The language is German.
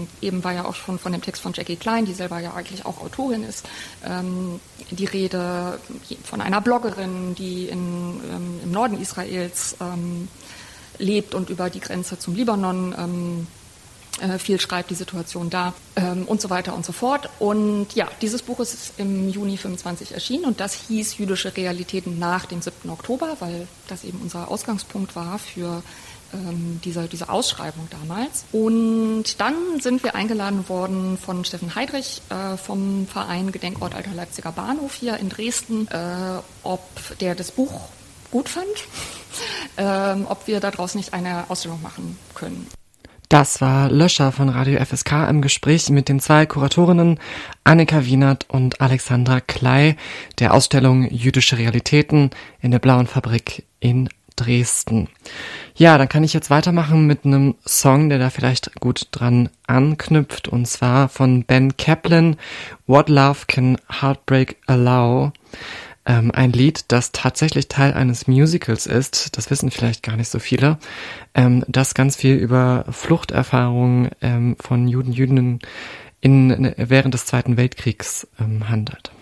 Eben war ja auch schon von dem Text von Jackie Klein, die selber ja eigentlich auch Autorin ist, die Rede von einer Bloggerin, die im Norden Israels lebt und über die Grenze zum Libanon viel schreibt, die Situation da und so weiter und so fort. Und ja, dieses Buch ist im Juni 25 erschienen und das hieß Jüdische Realitäten nach dem 7. Oktober, weil das eben unser Ausgangspunkt war für diese Ausschreibung damals. Und dann sind wir eingeladen worden von Steffen Heidrich vom Verein Gedenkort Alter Leipziger Bahnhof hier in Dresden, ob der das Buch gut fand, ob wir daraus nicht eine Ausstellung machen können. Das war Löscher von Radio FSK im Gespräch mit den 2 Kuratorinnen Annika Wienert und Alexandra Klei der Ausstellung Jüdische Realitäten in der Blauen Fabrik in Dresden. Ja, dann kann ich jetzt weitermachen mit einem Song, der da vielleicht gut dran anknüpft, und zwar von Ben Kaplan, What Love Can Heartbreak Allow. Ein Lied, das tatsächlich Teil eines Musicals ist, das wissen vielleicht gar nicht so viele, das ganz viel über Fluchterfahrungen von Juden, Jüdinnen während des Zweiten Weltkriegs handelt.